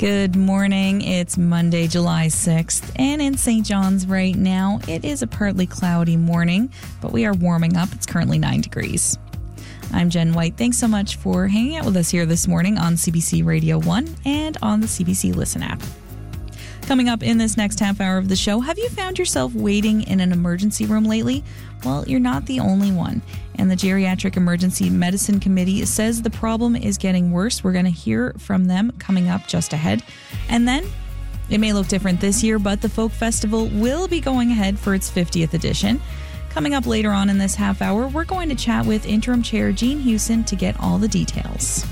Good morning. It's Monday, July 6th, and in St. John's right now, it is a partly cloudy morning, but we are warming up. It's currently 9 degrees. I'm Jen White. Thanks so much for hanging out with us here this morning on CBC Radio 1 and on the CBC Listen app. Coming up in this next half hour of the show, have you found yourself waiting in an emergency room lately? Well, you're not the only one. And the Geriatric Emergency Medicine Committee says the problem is getting worse. We're going to hear from them coming up just ahead. And then, it may look different this year, but the Folk Festival will be going ahead for its 50th edition. Coming up later on in this half hour, we're going to chat with Interim Chair Jean Hewson to get all the details.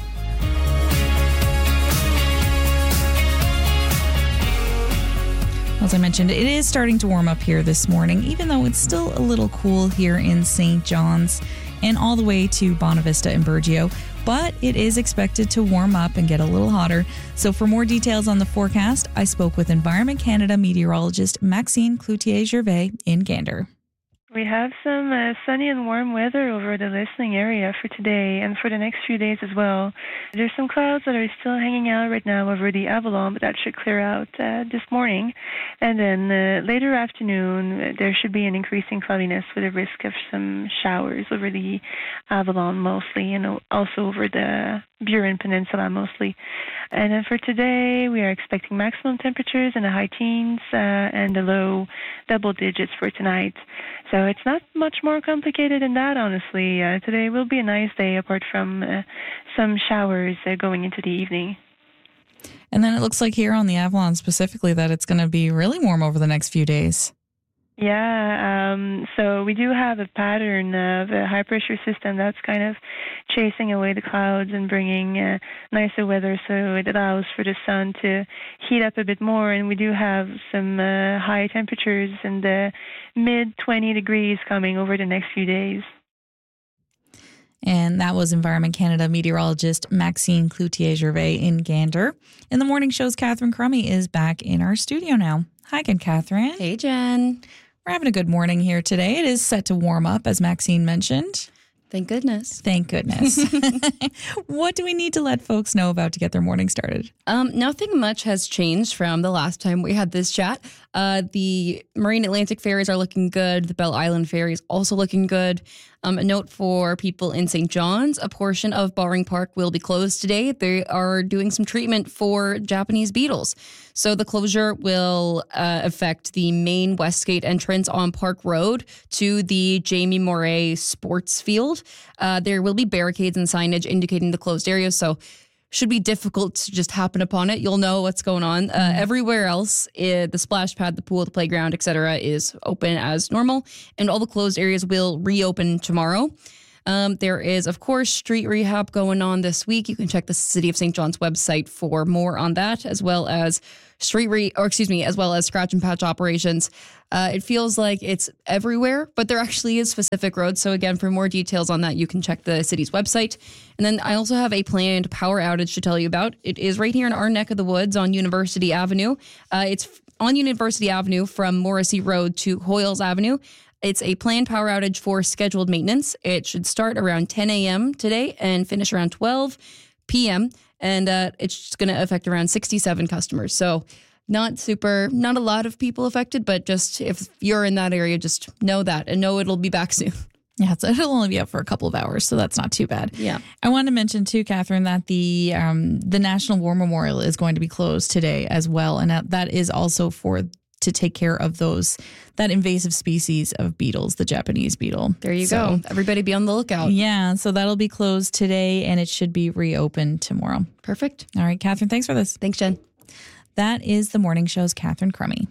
As I mentioned, it is starting to warm up here this morning, even though it's still a little cool here in St. John's and all the way to Bonavista and Burgeo. But it is expected to warm up and get a little hotter. So for more details on the forecast, I spoke with Environment Canada meteorologist Maxime Cloutier-Gervais in Gander. We have some sunny and warm weather over the listening area for today and for the next few days as well. There's some clouds that are still hanging out right now over the Avalon, but that should clear out this morning. And then later afternoon, there should be an increasing cloudiness with a risk of some showers over the Avalon mostly, and also over the Burin Peninsula mostly. And then for today, we are expecting maximum temperatures in the high teens and the low double digits for tonight. So it's not much more complicated than that, honestly. Today will be a nice day apart from some showers going into the evening. And then it looks like here on the Avalon specifically that it's going to be really warm over the next few days. Yeah, so we do have a pattern of a high-pressure system that's kind of chasing away the clouds and bringing nicer weather, so it allows for the sun to heat up a bit more, and we do have some high temperatures in the mid-20 degrees coming over the next few days. And that was Environment Canada meteorologist Maxime Cloutier-Gervais in Gander. In the morning show's Catherine Crummy is back in our studio now. Hi again, Catherine. Hey, Jen. We're having a good morning here today. It is set to warm up, as Maxine mentioned. Thank goodness. Thank goodness. What do we need to let folks know about to get their morning started? Nothing much has changed from the last time we had this chat. The Marine Atlantic ferries are looking good. The Belle Island ferry is also looking good. A note for people in St. John's, a portion of Bowring Park will be closed today. They are doing some treatment for Japanese beetles. So the closure will affect the main Westgate entrance on Park Road to the Jamie Moray Sports Field. There will be barricades and signage indicating the closed area, so should be difficult to just happen upon it. You'll know what's going on. Everywhere else, the splash pad, the pool, the playground, etc., is open as normal, and all the closed areas will reopen tomorrow. There is, of course, street rehab going on this week. You can check the City of St. John's website for more on that, as well as as well as scratch and patch operations. It feels like it's everywhere, but there actually is specific roads. So again, for more details on that, you can check the city's website. And then I also have a planned power outage to tell you about. It is right here in our neck of the woods on University Avenue. It's on University Avenue from Morrissey Road to Hoyles Avenue. It's a planned power outage for scheduled maintenance. It should start around 10 a.m. today and finish around 12 p.m. And it's going to affect around 67 customers. So not a lot of people affected, but just if you're in that area, just know that and know it'll be back soon. Yeah, so it'll only be up for a couple of hours, so that's not too bad. Yeah. I wanted to mention too, Catherine, that the National War Memorial is going to be closed today as well, and that is also to take care of that invasive species of beetles, the Japanese beetle. There you go. Everybody be on the lookout. Yeah, so that'll be closed today, and it should be reopened tomorrow. Perfect. All right, Catherine, thanks for this. Thanks, Jen. That is the morning show's Catherine Crummy.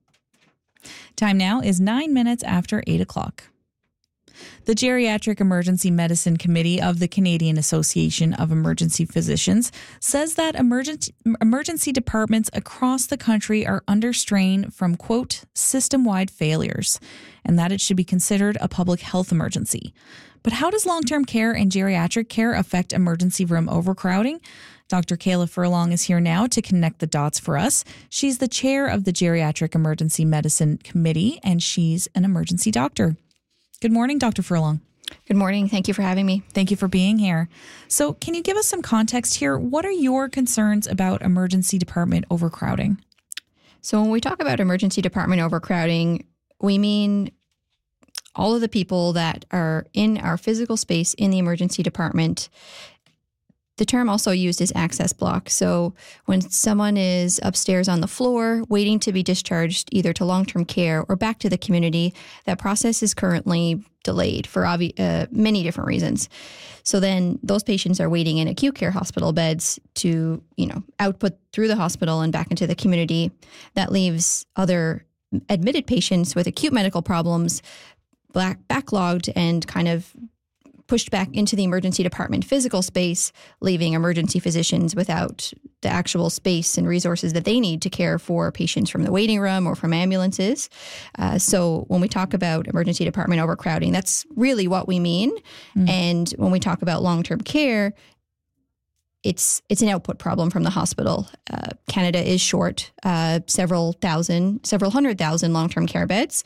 Time now is 9 minutes after 8 o'clock. The Geriatric Emergency Medicine Committee of the Canadian Association of Emergency Physicians says that emergency departments across the country are under strain from, quote, system-wide failures, and that it should be considered a public health emergency. But how does long-term care and geriatric care affect emergency room overcrowding? Dr. Kayla Furlong is here now to connect the dots for us. She's the chair of the Geriatric Emergency Medicine Committee, and she's an emergency doctor. Good morning, Dr. Furlong. Good morning. Thank you for having me. Thank you for being here. So can you give us some context here? What are your concerns about emergency department overcrowding? So when we talk about emergency department overcrowding, we mean all of the people that are in our physical space in the emergency department. The term also used is access block. So when someone is upstairs on the floor waiting to be discharged either to long-term care or back to the community, that process is currently delayed for many different reasons. So then those patients are waiting in acute care hospital beds to, output through the hospital and back into the community. That leaves other admitted patients with acute medical problems backlogged and kind of pushed back into the emergency department physical space, leaving emergency physicians without the actual space and resources that they need to care for patients from the waiting room or from ambulances. So when we talk about emergency department overcrowding, that's really what we mean. And when we talk about long-term care, it's an output problem from the hospital. Canada is short several hundred thousand long-term care beds.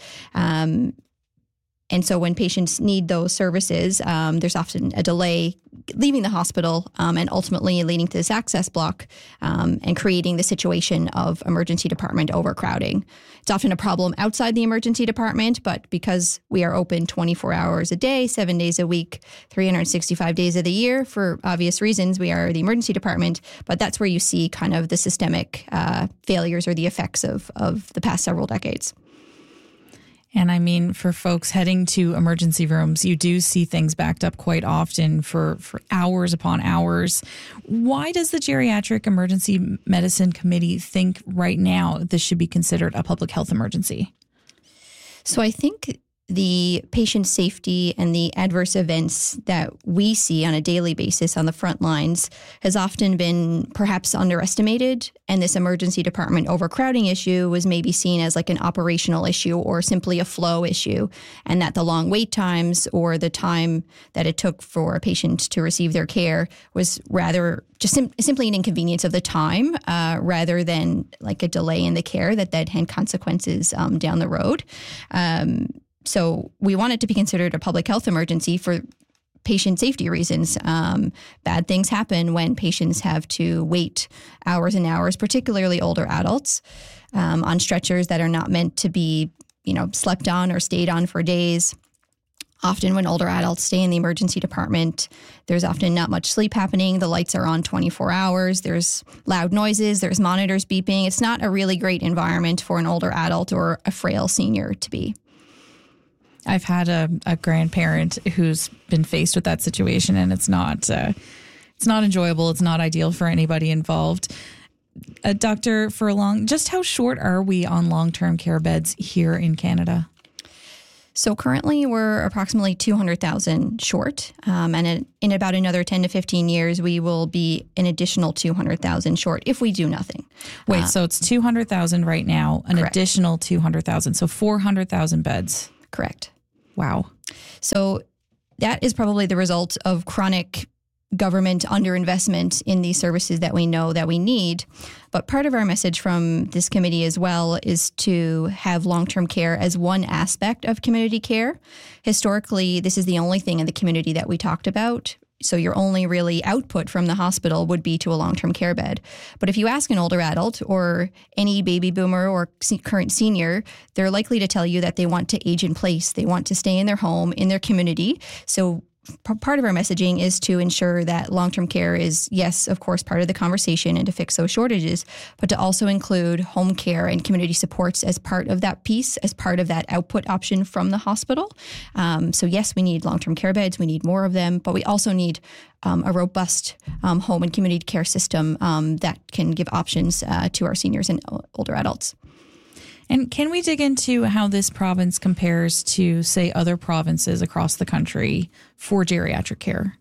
And so when patients need those services, there's often a delay leaving the hospital and ultimately leading to this access block and creating the situation of emergency department overcrowding. It's often a problem outside the emergency department, but because we are open 24 hours a day, 7 days a week, 365 days of the year, for obvious reasons, we are the emergency department. But that's where you see kind of the systemic failures or the effects of the past several decades. And I mean, for folks heading to emergency rooms, you do see things backed up quite often for hours upon hours. Why does the Geriatric Emergency Medicine Committee think right now this should be considered a public health emergency? So I think the patient safety and the adverse events that we see on a daily basis on the front lines has often been perhaps underestimated. And this emergency department overcrowding issue was maybe seen as like an operational issue or simply a flow issue. And that the long wait times or the time that it took for a patient to receive their care was rather just simply an inconvenience of the time rather than like a delay in the care that had consequences down the road. So we want it to be considered a public health emergency for patient safety reasons. Bad things happen when patients have to wait hours and hours, particularly older adults, on stretchers that are not meant to be, slept on or stayed on for days. Often when older adults stay in the emergency department, there's often not much sleep happening. The lights are on 24 hours. There's loud noises. There's monitors beeping. It's not a really great environment for an older adult or a frail senior to be. I've had a grandparent who's been faced with that situation, and it's not enjoyable. It's not ideal for anybody involved. Dr. Furlong, just how short are we on long-term care beds here in Canada? So currently we're approximately 200,000 short, and in about another 10 to 15 years, we will be an additional 200,000 short if we do nothing. Wait, so it's 200,000 right now, an correct. Additional 200,000, so 400,000 beds. Correct. Wow. So that is probably the result of chronic government underinvestment in these services that we know that we need. But part of our message from this committee as well is to have long-term care as one aspect of community care. Historically, this is the only thing in the community that we talked about. So your only really output from the hospital would be to a long-term care bed. But if you ask an older adult or any baby boomer or current senior, they're likely to tell you that they want to age in place. They want to stay in their home, in their community. So part of our messaging is to ensure that long-term care is, yes, of course, part of the conversation and to fix those shortages, but to also include home care and community supports as part of that piece, as part of that output option from the hospital. So yes, we need long-term care beds. We need more of them, but we also need a robust home and community care system that can give options to our seniors and older adults. And can we dig into how this province compares to, say, other provinces across the country for geriatric care?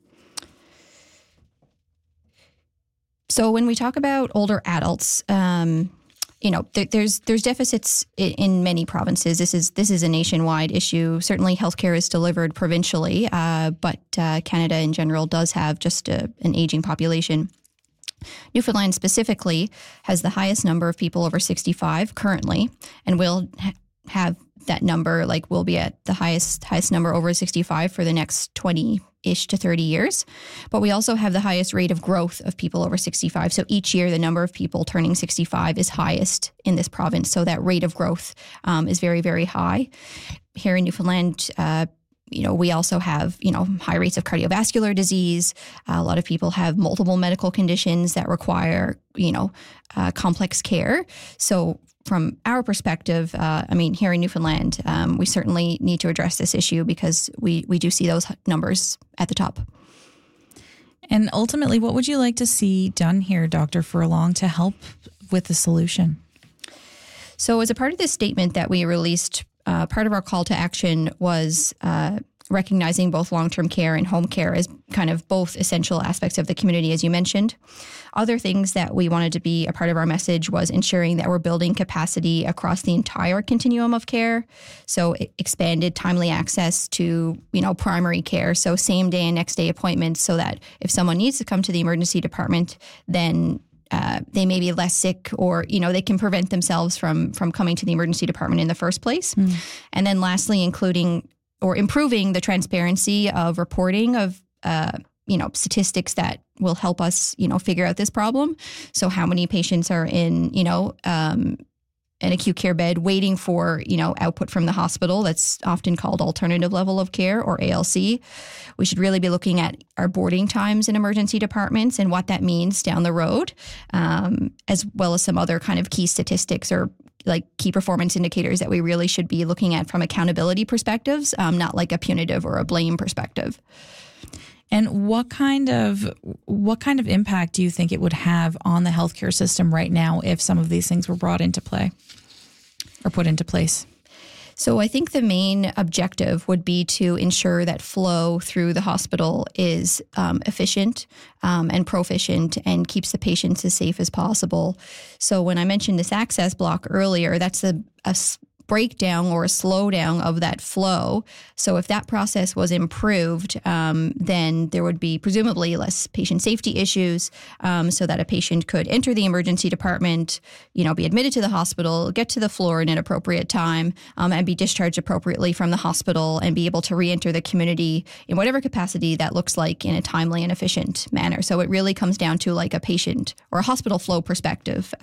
So when we talk about older adults, there's deficits in many provinces. This is a nationwide issue. Certainly, healthcare is delivered provincially, but Canada in general does have just an aging population. Newfoundland specifically has the highest number of people over 65 currently, and will have that number, like we'll be at the highest number over 65 for the next 20-ish to 30 years. But we also have the highest rate of growth of people over 65. So each year, the number of people turning 65 is highest in this province. So that rate of growth is very, very high. Here in Newfoundland, we also have, high rates of cardiovascular disease. A lot of people have multiple medical conditions that require, complex care. So from our perspective, here in Newfoundland, we certainly need to address this issue because we do see those numbers at the top. And ultimately, what would you like to see done here, Dr. Furlong, to help with the solution? So as a part of this statement that we released, part of our call to action was recognizing both long-term care and home care as kind of both essential aspects of the community, as you mentioned. Other things that we wanted to be a part of our message was ensuring that we're building capacity across the entire continuum of care. So expanded timely access to, primary care. So same day and next day appointments so that if someone needs to come to the emergency department, then they may be less sick or, they can prevent themselves from coming to the emergency department in the first place. And then lastly, including or improving the transparency of reporting of, statistics that will help us, figure out this problem. So how many patients are in, an acute care bed waiting for, output from the hospital. That's often called alternative level of care or ALC. We should really be looking at our boarding times in emergency departments and what that means down the road, as well as some other kind of key statistics or like key performance indicators that we really should be looking at from accountability perspectives, not like a punitive or a blame perspective. And what kind of impact do you think it would have on the healthcare system right now if some of these things were brought into play or put into place? So I think the main objective would be to ensure that flow through the hospital is efficient and proficient and keeps the patients as safe as possible. So when I mentioned this access block earlier, that's a breakdown or a slowdown of that flow. So if that process was improved, then there would be presumably less patient safety issues, so that a patient could enter the emergency department, be admitted to the hospital, get to the floor in an appropriate time, and be discharged appropriately from the hospital and be able to re-enter the community in whatever capacity that looks like in a timely and efficient manner. So it really comes down to like a patient or a hospital flow perspective.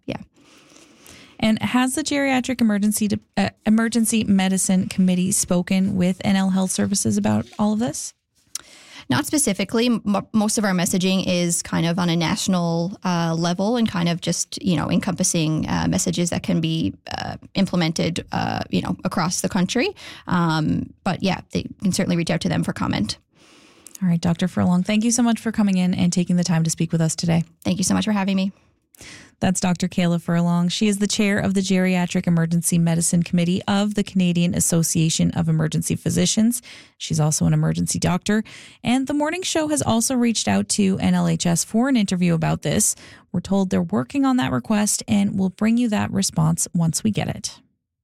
And has the Geriatric Emergency Medicine Committee spoken with NL Health Services about all of this? Not specifically. Most of our messaging is kind of on a national level and kind of just, encompassing messages that can be implemented, across the country. But yeah, they can certainly reach out to them for comment. All right, Dr. Furlong, thank you so much for coming in and taking the time to speak with us today. Thank you so much for having me. That's Dr. Kayla Furlong. She is the chair of the Geriatric Emergency Medicine Committee of the Canadian Association of Emergency Physicians. She's also an emergency doctor. And the morning show has also reached out to NLHS for an interview about this. We're told they're working on that request, and we'll bring you that response once we get it.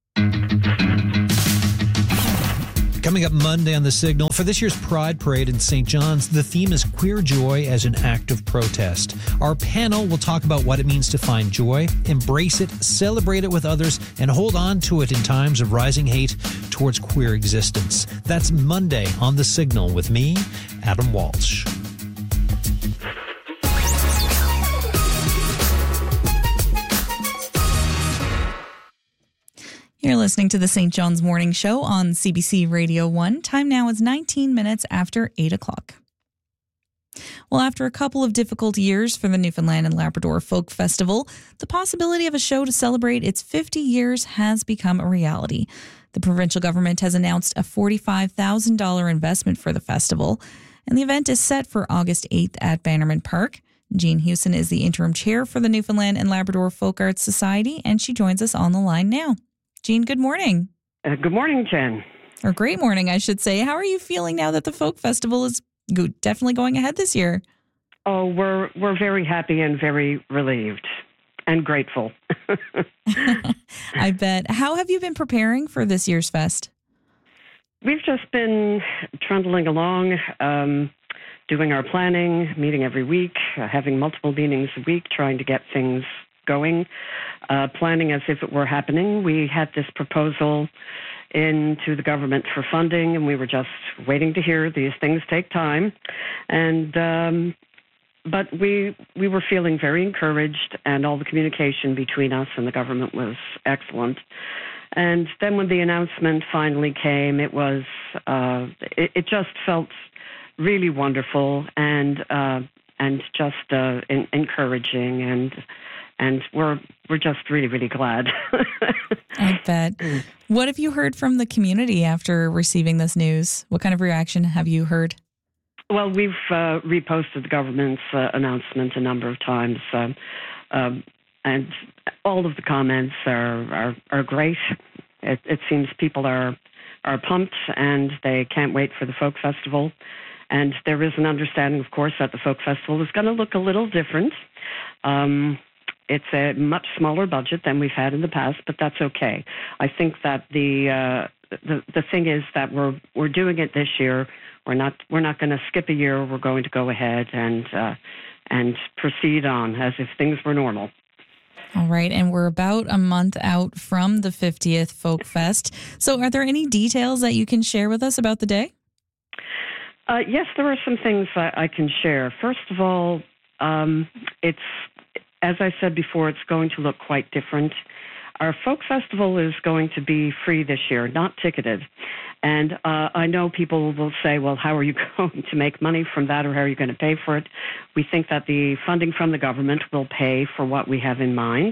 Coming up Monday on The Signal, for this year's Pride Parade in St. John's, the theme is Queer Joy as an Act of Protest. Our panel will talk about what it means to find joy, embrace it, celebrate it with others, and hold on to it in times of rising hate towards queer existence. That's Monday on The Signal with me, Adam Walsh. You're listening to the St. John's Morning Show on CBC Radio 1. Time now is 19 minutes after 8 o'clock. Well, after a couple of difficult years for the Newfoundland and Labrador Folk Festival, the possibility of a show to celebrate its 50 years has become a reality. The provincial government has announced a $45,000 investment for the festival, and the event is set for August 8th at Bannerman Park. Jean Hewson is the interim chair for the Newfoundland and Labrador Folk Arts Society, and she joins us on the line now. Jean, good morning. Good morning, Jen. Or great morning, I should say. How are you feeling now that the Folk Festival is definitely going ahead this year? Oh, we're very happy and very relieved and grateful. I bet. How have you been preparing for this year's fest? We've just been trundling along, doing our planning, meeting every week, having multiple meetings a week, trying to get things going, planning as if it were happening. We had this proposal into the government for funding, and we were just waiting to hear. These things take time. And but we were feeling very encouraged, and all the communication between us and the government was excellent. And then when the announcement finally came, it was it just felt really wonderful and just encouraging, and we're just really, really glad. I bet. What have you heard from the community after receiving this news? What kind of reaction have you heard? Well, we've reposted the government's announcement a number of times, and all of the comments are great. It seems people are pumped, and they can't wait for the folk festival. And there is an understanding, of course, that the folk festival is going to look a little different. It's a much smaller budget than we've had in the past, but that's okay. I think that the thing is that we're doing it this year. We're not going to skip a year. We're going to go ahead and proceed on as if things were normal. All right, and we're about a month out from the 50th Folk Fest. So are there any details that you can share with us about the day? Yes, there are some things I can share. First of all, it's, as I said before, it's going to look quite different. Our folk festival is going to be free this year, not ticketed. And I know people will say, well, how are you going to make money from that, or how are you going to pay for it? We think that the funding from the government will pay for what we have in mind.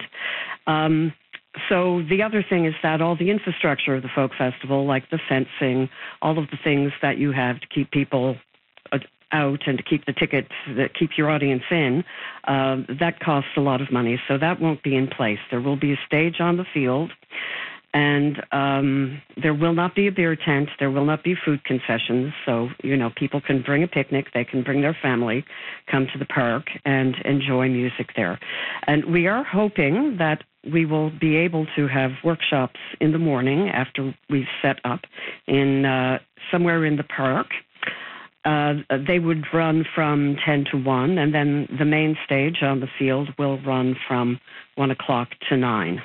So the other thing is that all the infrastructure of the folk festival, like the fencing, all of the things that you have to keep people out and to keep the tickets, that keep your audience in, that costs a lot of money. So that won't be in place. There will be a stage on the field, and there will not be a beer tent. There will not be food concessions. So, people can bring a picnic. They can bring their family, come to the park, and enjoy music there. And we are hoping that we will be able to have workshops in the morning after we've set up in somewhere in the park. They would run from 10 to 1, and then the main stage on the field will run from 1 o'clock to 9.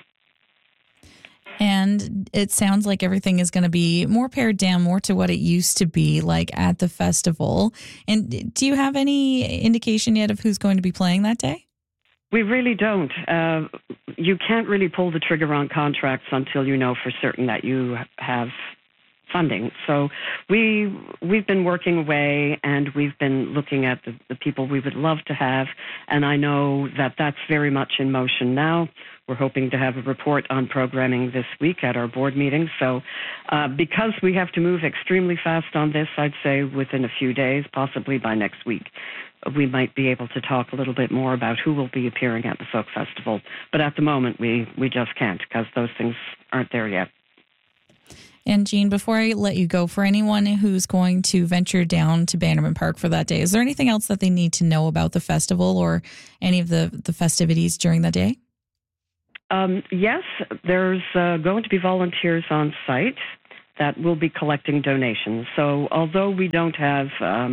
And it sounds like everything is going to be more pared down, more to what it used to be like at the festival. And do you have any indication yet of who's going to be playing that day? We really don't. You can't really pull the trigger on contracts until you know for certain that you have funding. So we've been working away, and we've been looking at the people we would love to have, and I know that that's very much in motion now. We're hoping to have a report on programming this week at our board meeting. So because we have to move extremely fast on this, I'd say within a few days, possibly by next week, we might be able to talk a little bit more about who will be appearing at the Folk Festival. But at the moment, we just can't, because those things aren't there yet. And Jean, before I let you go, for anyone who's going to venture down to Bannerman Park for that day, is there anything else that they need to know about the festival or any of the festivities during the day? Yes, there's going to be volunteers on site that will be collecting donations. So although we don't have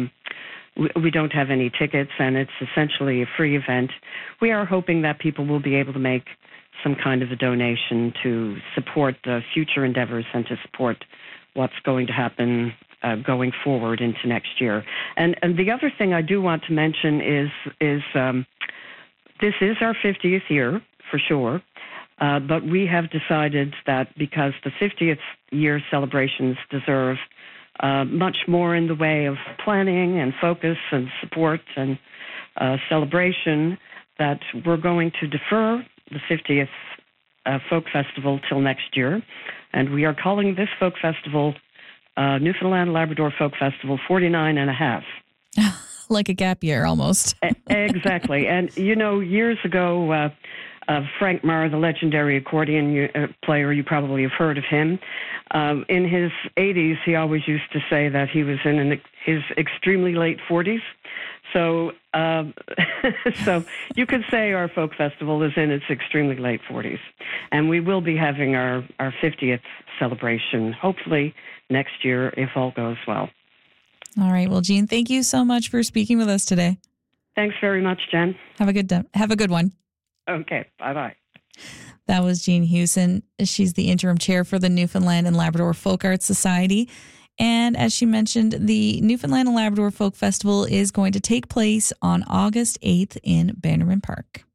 any tickets, and it's essentially a free event, we are hoping that people will be able to make some kind of a donation to support the future endeavors and to support what's going to happen going forward into next year. And the other thing I do want to mention is this is our 50th year for sure, but we have decided that because the 50th year celebrations deserve much more in the way of planning and focus and support and celebration, that we're going to defer the 50th Folk Festival till next year. And we are calling this Folk Festival Newfoundland Labrador Folk Festival 49 and a half. Like a gap year almost. Exactly. And, years ago, Frank Marr, the legendary accordion player, you probably have heard of him. In his 80s, he always used to say that he was in his extremely late 40s. So so you could say our folk festival is in its extremely late 40s. And we will be having our 50th celebration, hopefully next year, if all goes well. All right. Well, Jean, thank you so much for speaking with us today. Thanks very much, Jen. Have a good one. Okay, bye-bye. That was Jean Hewson. She's the interim chair for the Newfoundland and Labrador Folk Arts Society. And as she mentioned, the Newfoundland and Labrador Folk Festival is going to take place on August 8th in Bannerman Park.